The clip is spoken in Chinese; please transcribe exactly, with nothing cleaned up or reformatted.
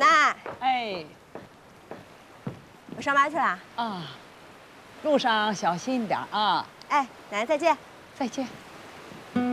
奶， 哎， 我上班去了。 啊，路上小心点啊！ 哎，奶奶再见。 再见。